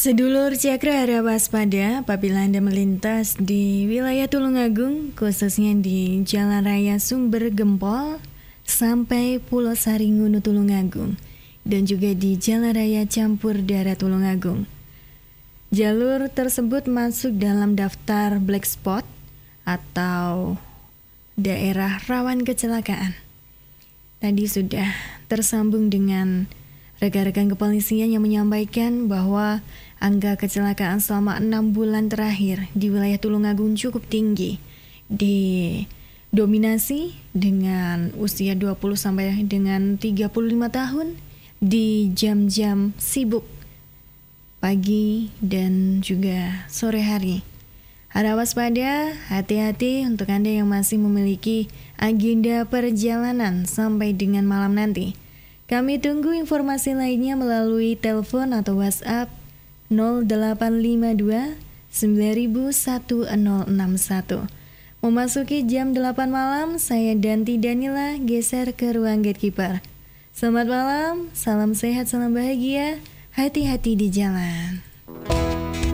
Sedulur Cakra waspada apabila Anda melintas di wilayah Tulungagung, khususnya di Jalan Raya Sumber Gempol sampai Pulau Saringunu Tulungagung, dan juga di Jalan Raya Campur Darat Tulungagung. Jalur tersebut masuk dalam daftar black spot atau daerah rawan kecelakaan. Tadi sudah tersambung dengan rekan-rekan kepolisian yang menyampaikan bahwa angka kecelakaan selama 6 bulan terakhir di wilayah Tulungagung cukup tinggi, didominasi dengan usia 20 sampai dengan 35 tahun di jam-jam sibuk pagi dan juga sore hari. Harap waspada, hati-hati untuk Anda yang masih memiliki agenda perjalanan sampai dengan malam nanti. Kami tunggu informasi lainnya melalui telepon atau WhatsApp 0852 901061. Memasuki jam 8 malam, saya Danti Danila geser ke ruang gatekeeper. Selamat malam, salam sehat, salam bahagia, hati-hati di jalan.